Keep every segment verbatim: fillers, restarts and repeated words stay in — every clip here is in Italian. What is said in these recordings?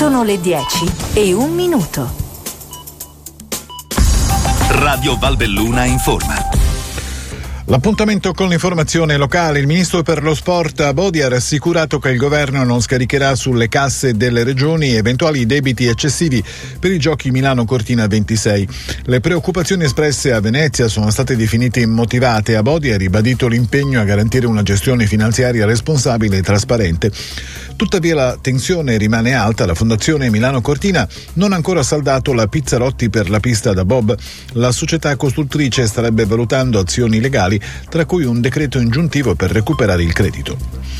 Sono le dieci e un minuto. Radio Valbelluna informa. L'appuntamento con l'informazione locale. Il ministro per lo sport Abodi ha rassicurato che il governo non scaricherà sulle casse delle regioni eventuali debiti eccessivi per i giochi Milano-Cortina ventisei. Le preoccupazioni espresse a Venezia sono state definite immotivate. Abodi ha ribadito l'impegno a garantire una gestione finanziaria responsabile e trasparente. Tuttavia la tensione rimane alta. La Fondazione Milano-Cortina non ha ancora saldato la Pizzarotti per la pista da bob. La società costruttrice starebbe valutando azioni legali, tra cui un decreto ingiuntivo per recuperare il credito.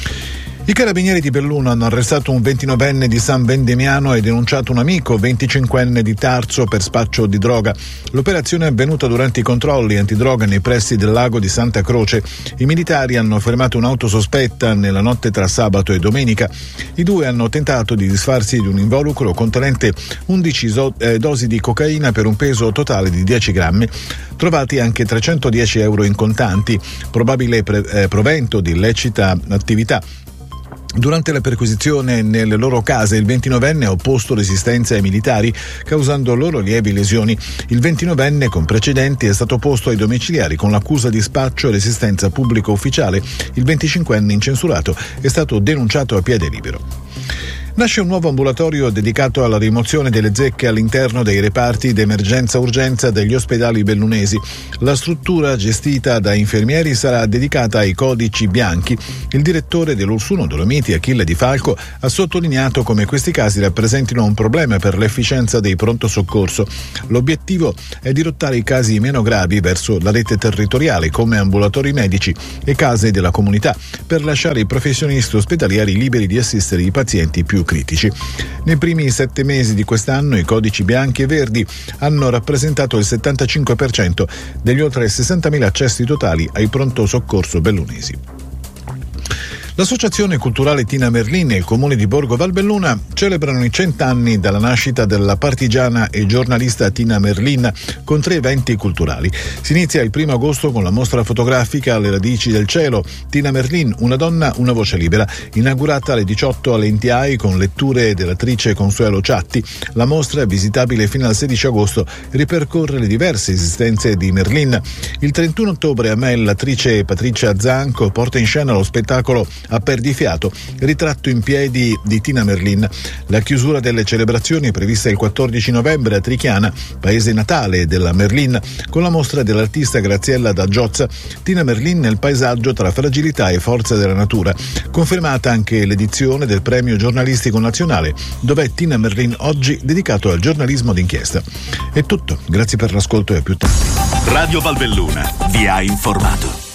I carabinieri di Belluno hanno arrestato un ventinovenne di San Vendemiano e denunciato un amico venticinquenne di Tarzo per spaccio di droga. L'operazione è avvenuta durante i controlli antidroga nei pressi del lago di Santa Croce. I militari hanno fermato un'auto sospetta nella notte tra sabato e domenica. I due hanno tentato di disfarsi di un involucro contenente undici so- eh, dosi di cocaina per un peso totale di dieci grammi. Trovati anche trecentodieci euro in contanti, probabile pre- eh, provento di illecita attività. Durante la perquisizione nelle loro case il ventinovenne ha opposto resistenza ai militari, causando loro lievi lesioni. Il ventinovenne con precedenti è stato posto ai domiciliari con l'accusa di spaccio e resistenza pubblico ufficiale. Il venticinquenne incensurato è stato denunciato a piede libero. Nasce un nuovo ambulatorio dedicato alla rimozione delle zecche all'interno dei reparti d'emergenza-urgenza degli ospedali bellunesi. La struttura, gestita da infermieri, sarà dedicata ai codici bianchi. Il direttore dell'Ursuno Dolomiti, Achille Di Falco, ha sottolineato come questi casi rappresentino un problema per l'efficienza dei pronto soccorso. L'obiettivo è dirottare i casi meno gravi verso la rete territoriale, come ambulatori medici e case della comunità, per lasciare i professionisti ospedalieri liberi di assistere i pazienti più critici. Nei primi sette mesi di quest'anno i codici bianchi e verdi hanno rappresentato il settantacinque per cento degli oltre sessantamila accessi totali ai pronto soccorso bellunesi. L'Associazione Culturale Tina Merlin e il Comune di Borgo Valbelluna celebrano i cent'anni dalla nascita della partigiana e giornalista Tina Merlin con tre eventi culturali. Si inizia il primo agosto con la mostra fotografica Alle radici del cielo, Tina Merlin, una donna, una voce libera, inaugurata alle diciotto alle N T I con letture dell'attrice Consuelo Ciatti. La mostra, visitabile fino al sedici agosto, ripercorre le diverse esistenze di Merlin. Il trentuno ottobre a Mel l'attrice Patricia Zanco porta in scena lo spettacolo A perdifiato, ritratto in piedi di Tina Merlin. La chiusura delle celebrazioni è prevista il quattordici novembre a Trichiana, paese natale della Merlin, con la mostra dell'artista Graziella da Giozza, Tina Merlin nel paesaggio tra fragilità e forza della natura. Confermata anche l'edizione del Premio Giornalistico Nazionale, dov'è Tina Merlin oggi, dedicato al giornalismo d'inchiesta. È tutto, grazie per l'ascolto e a più tardi. Radio Valbelluna vi ha informato.